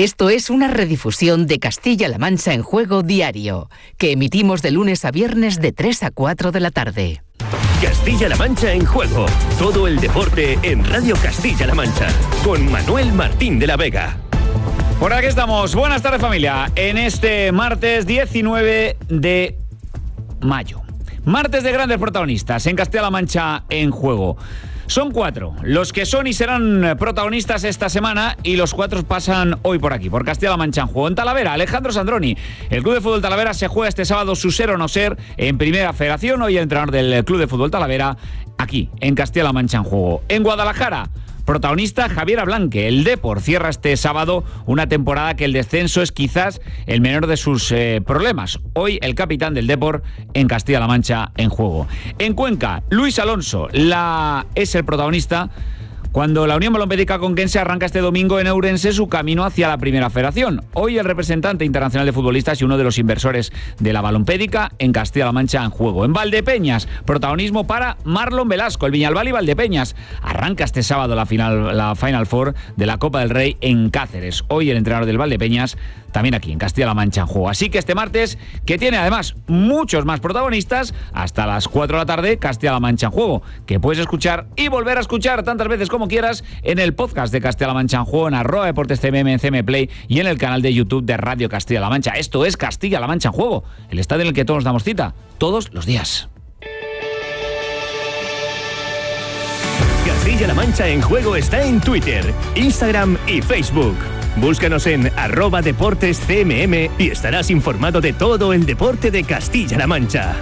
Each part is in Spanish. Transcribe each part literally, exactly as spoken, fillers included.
Esto es una redifusión de Castilla-La Mancha en Juego diario, que emitimos de lunes a viernes de tres a cuatro de la tarde. Castilla-La Mancha en Juego. Todo el deporte en Radio Castilla-La Mancha. Con Manuel Martín de la Vega. Por aquí estamos. Buenas tardes, familia. En este martes diecinueve de mayo. Martes de grandes protagonistas en Castilla-La Mancha en Juego. Son cuatro los que son y serán protagonistas esta semana, y los cuatro pasan hoy por aquí, por Castilla-La Mancha en Juego. En Talavera, Alejandro Sandroni. El Club de Fútbol Talavera se juega este sábado su ser o no ser en Primera Federación. Hoy el entrenador del Club de Fútbol Talavera aquí, en Castilla-La Mancha en Juego. En Guadalajara, protagonista Javier Ablanque. El Depor cierra este sábado una temporada que el descenso es quizás el menor de sus eh, problemas. Hoy el capitán del Depor en Castilla-La Mancha en Juego. En Cuenca, Luis Alonso la es el protagonista cuando la Unión Balompédica Conquense arranca este domingo en Ourense su camino hacia la Primera Federación. Hoy el representante internacional de futbolistas y uno de los inversores de la Balompédica en Castilla-La Mancha en Juego. En Valdepeñas, protagonismo para Marlon Velasco. El Viñalbal y Valdepeñas arranca este sábado la final, la Final Four de la Copa del Rey en Cáceres. Hoy el entrenador del Valdepeñas también aquí en Castilla-La Mancha en Juego. Así que este martes, que tiene además muchos más protagonistas, hasta las cuatro de la tarde, Castilla-La Mancha en Juego, que puedes escuchar y volver a escuchar tantas veces como quieras en el podcast de Castilla-La Mancha en Juego, en arroba deportes C M M, en C M Play y en el canal de YouTube de Radio Castilla-La Mancha. Esto es Castilla-La Mancha en Juego, el estadio en el que todos nos damos cita, todos los días. Castilla-La Mancha en Juego está en Twitter, Instagram y Facebook. Búscanos en arroba deportes C M M y estarás informado de todo el deporte de Castilla-La Mancha.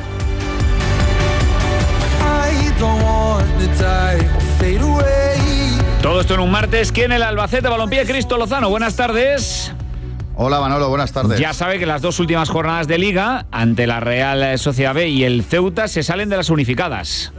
Todo esto en un martes que en el Albacete Balompié, Cristo Lozano. Buenas tardes. Hola Manolo, buenas tardes. Ya sabe que las dos últimas jornadas de Liga, ante la Real Sociedad B y el Ceuta, se salen de las unificadas.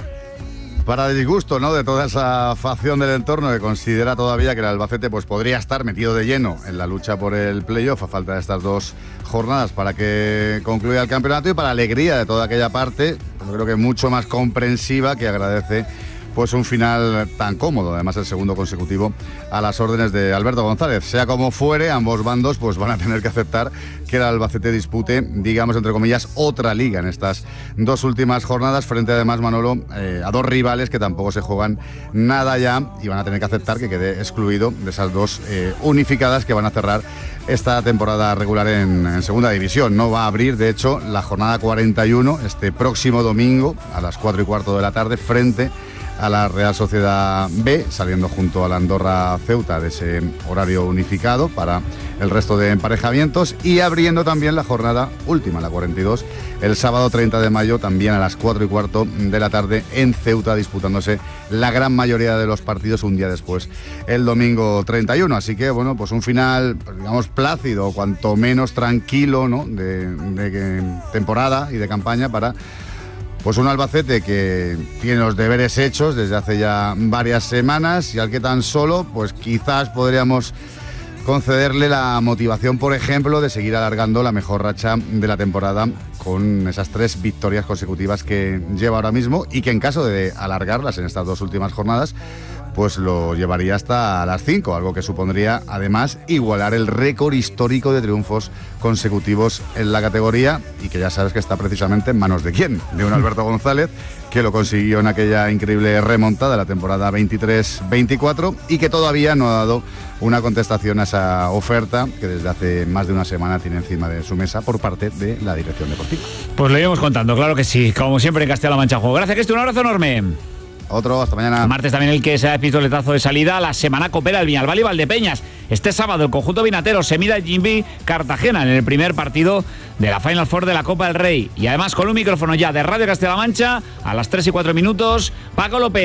Para disgusto, ¿no?, de toda esa facción del entorno que considera todavía que el Albacete pues podría estar metido de lleno en la lucha por el playoff a falta de estas dos jornadas para que concluya el campeonato, y para alegría de toda aquella parte, yo creo que mucho más comprensiva, que agradece pues un final tan cómodo, además el segundo consecutivo a las órdenes de Alberto González. Sea como fuere, ambos bandos pues van a tener que aceptar que el Albacete dispute, digamos entre comillas, otra liga en estas dos últimas jornadas, frente además, Manolo, eh, a dos rivales que tampoco se juegan nada ya, y van a tener que aceptar que quede excluido de esas dos eh, unificadas que van a cerrar esta temporada regular en, en segunda división. No va a abrir, de hecho, la jornada cuarenta y uno este próximo domingo a las cuatro y cuarto de la tarde frente a la Real Sociedad B, saliendo junto a la Andorra Ceuta de ese horario unificado para el resto de emparejamientos, y abriendo también la jornada última, la cuarenta y dos, el sábado treinta de mayo, también a las cuatro y cuarto de la tarde en Ceuta, disputándose la gran mayoría de los partidos un día después, el domingo treinta y uno. Así que, bueno, pues un final, digamos, plácido, cuanto menos tranquilo, ¿no?, de, de temporada y de campaña para pues un Albacete que tiene los deberes hechos desde hace ya varias semanas, y al que tan solo pues quizás podríamos concederle la motivación, por ejemplo, de seguir alargando la mejor racha de la temporada con esas tres victorias consecutivas que lleva ahora mismo, y que en caso de alargarlas en estas dos últimas jornadas pues lo llevaría hasta las cinco, algo que supondría además igualar el récord histórico de triunfos consecutivos en la categoría, y que ya sabes que está precisamente en manos de quién, de un Alberto González, que lo consiguió en aquella increíble remontada de la temporada veintitrés veinticuatro, y que todavía no ha dado una contestación a esa oferta que desde hace más de una semana tiene encima de su mesa por parte de la dirección deportiva. Pues lo iremos contando, claro que sí, como siempre en Castilla-La Mancha Juego. Gracias, Cristo, un abrazo enorme. Otro, hasta mañana. Martes también el que se da el pistoletazo de salida. La semana coopera el Viñalbal y Valdepeñas. Este sábado el conjunto vinatero se mide a Jimby Cartagena en el primer partido de la Final Four de la Copa del Rey. Y además con un micrófono ya de Radio Castilla-La Mancha a las tres y cuatro minutos, Paco López.